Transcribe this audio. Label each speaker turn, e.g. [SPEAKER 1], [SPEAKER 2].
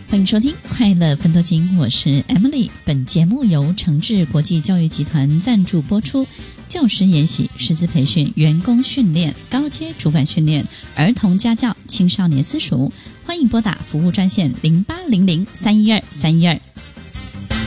[SPEAKER 1] 欢迎收听快乐奋斗经，我是 Emily。 本节目由诚志国际教育集团赞助播出。教师研习、师资培训、员工训练、高阶主管训练、儿童家教、青少年私塾，欢迎拨打服务专线0800-312-312。